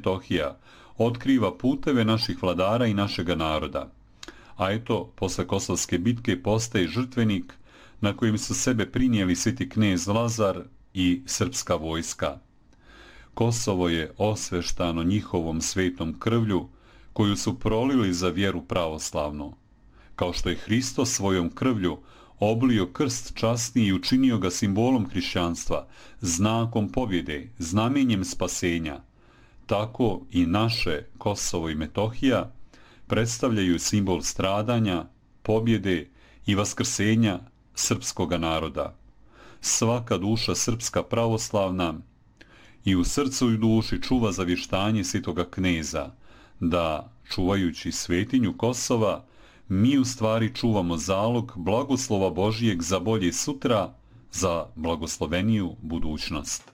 Metohija otkriva puteve naših vladara i našega naroda. A eto, posle Kosovske bitke postaje žrtvenik na kojem su sebe prinijeli sveti knez Lazar i srpska vojska. Kosovo je osveštano njihovom svetom krvlju koju su prolili za vjeru pravoslavnu. Kao što je Hristos svojom krvlju oblio krst časni i učinio ga simbolom hrišćanstva, znakom pobjede, znamenjem spasenja, tako i naše Kosovo i Metohija predstavljaju simbol stradanja, pobjede i vaskrsenja srpskoga naroda. Svaka duša srpska pravoslavna i u srcu i duši čuva zavještanje svetoga kneza, da, čuvajući svetinju Kosova, mi u stvari čuvamo zalog blagoslova Božijeg za bolje sutra, za blagosloveniju budućnost.